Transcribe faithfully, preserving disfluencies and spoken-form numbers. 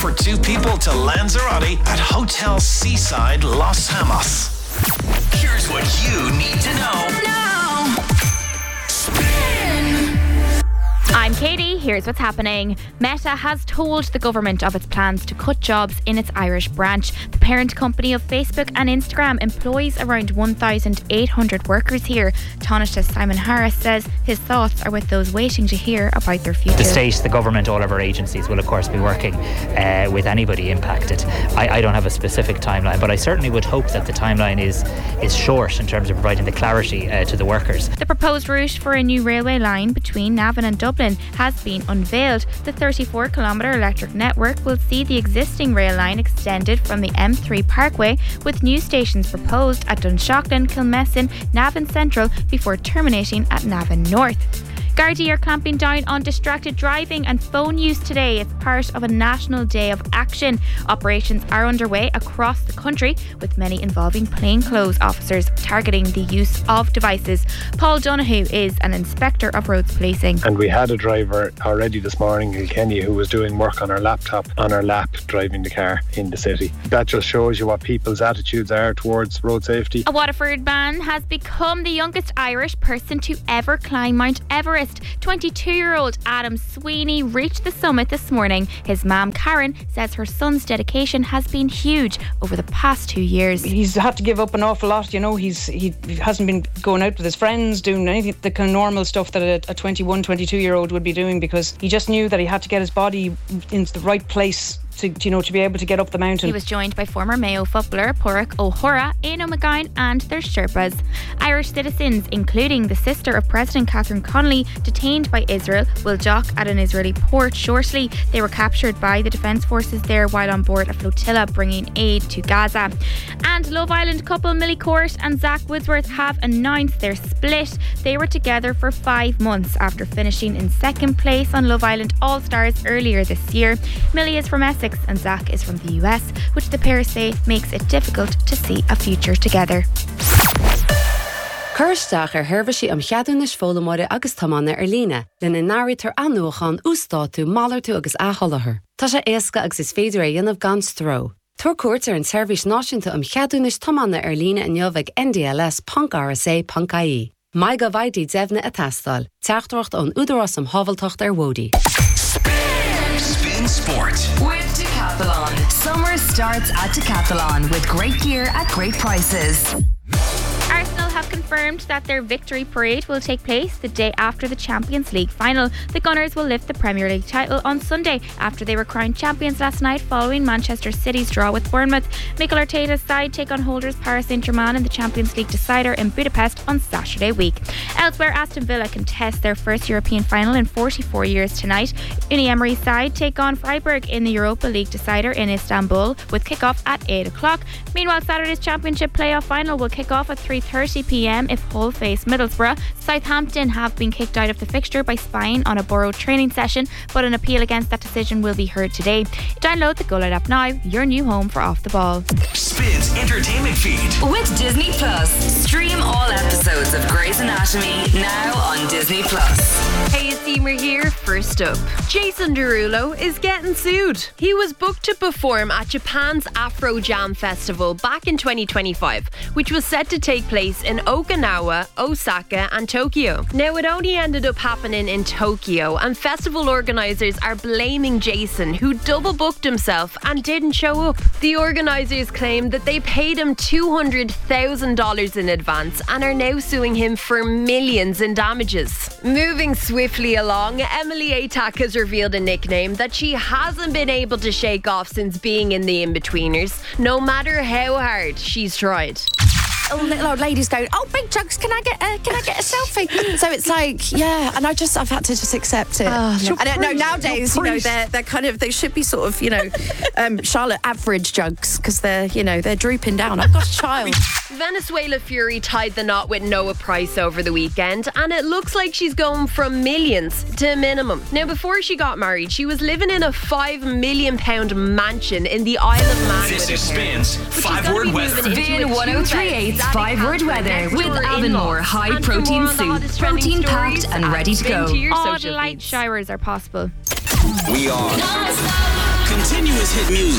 for two people to Lanzarote at Hotel Seaside Los Hamos. Here's what you need to know now. Spin. I'm Katie, here's what's happening. Meta has told the government of its plans to cut jobs in its Irish branch. The parent company of Facebook and Instagram employs around one thousand eight hundred workers here. Taoiseach Simon Harris says his thoughts are with those waiting to hear about their future. The state, the government, all of our agencies will of course be working uh, with anybody impacted. I, I don't have a specific timeline, but I certainly would hope that the timeline is, is short in terms of providing the clarity uh, to the workers. The proposed route for a new railway line between Navan and Dublin has been unveiled. The thirty-four kilometre electric network will see the existing rail line extended from the M three Parkway, with new stations proposed at Dunshaughlin, Kilmessan, Navan Central before terminating at Navan North. Gardaí are clamping down on distracted driving and phone use today. It's part of a national day of action. Operations are underway across the country, with many involving plainclothes officers targeting the use of devices. Paul Donoghue is an inspector of roads policing. And we had a driver already this morning, Kilkenny, who was doing work on her laptop, on her lap, driving the car in the city. That just shows you what people's attitudes are towards road safety. A Waterford man has become the youngest Irish person to ever climb Mount Everest. twenty-two-year-old Adam Sweeney reached the summit this morning. His mum, Karen, says her son's dedication has been huge over the past two years. He's had to give up an awful lot, you know. He's He hasn't been going out with his friends, doing anything, the kind of normal stuff that a, a twenty-one, twenty-two-year-old would be doing, because he just knew that he had to get his body into the right place to, you know, to be able to get up the mountain. He was joined by former Mayo footballer Pádraig O'Hora, Éanna McGowan and their Sherpas. Irish citizens, including the sister of President Catherine Connolly, detained by Israel, will dock at an Israeli port shortly. They were captured by the defence forces there while on board a flotilla bringing aid to Gaza. And Love Island couple Millie Court and Zach Woodsworth have announced their split. They were together for five months after finishing in second place on Love Island All Stars earlier this year. Millie is from Essex and Zach is from the U S, which the pair say makes it difficult to see a future together. Chuirsteach ar thuirfisí am cheadún is fólamóide agus tamána ar líne, lena náiritar anúchan ústá tú málar tú agus átholathar. Tá sé éasca agus is féidir a dhéanamh gan stró. Tuair cuairt ar an seirbhís náisiúnta am cheadún is tamána ar líne in neamh N D L S Punk R S A Punk I E. Mai go bhaidí devna a tastal, teachtracht an údarás am havaltacht ar Wodi. Spin Sport with Decathlon. Summer starts at Decathlon with great gear at great prices. Arsenal have confirmed that their victory parade will take place the day after the Champions League final. The Gunners will lift the Premier League title on Sunday after they were crowned champions last night following Manchester City's draw with Bournemouth. Mikel Arteta's side take on holders Paris Saint-Germain in the Champions League decider in Budapest on Saturday week. Elsewhere, Aston Villa contest their first European final in forty-four years tonight. Unai Emery's side take on Freiburg in the Europa League decider in Istanbul with kick-off at eight o'clock. Meanwhile, Saturday's Championship playoff final will kick off at three thirty p.m. if Hull face Middlesbrough. Southampton have been kicked out of the fixture by spying on a Borough training session, but an appeal against that decision will be heard today. Download the Go Light app now, your new home for Off the Ball. Spins entertainment feed with Disney Plus. Stream all episodes of Grey's Anatomy now on Disney Plus. Hey, Seymour here. First up, Jason Derulo is getting sued. He was booked to perform at Japan's Afro Jam Festival back in twenty twenty-five, which was set to take place in Okinawa, Osaka and Tokyo. Now, it only ended up happening in Tokyo, and festival organisers are blaming Jason, who double booked himself and didn't show up. The organisers claim that they paid him two hundred thousand dollars in advance and are now suing him for millions in damages. Moving swiftly along, Emily Atack has revealed a nickname that she hasn't been able to shake off since being in the In-Betweeners, no matter how hard she's tried. Little old ladies going, oh, big jugs, can I get a, can I get a selfie? So it's like, yeah, and I just, I've had to just accept it. Oh, I don't know, nowadays, you know, they're, they're kind of, they should be sort of, you know, um, Charlotte average jugs, because they're, you know, they're drooping down. I've got a child. Venezuela Fury tied the knot with Noah Price over the weekend, and it looks like she's going from millions to minimum. Now, before she got married, she was living in a five million pound mansion in the Isle of Man. This is Spins Five-Word Weather. Spin one oh three point eight's Five-Word Weather with Avonmore High Protein Soup. Protein packed and ready to go. Odd light showers are possible. We are continuous hit music.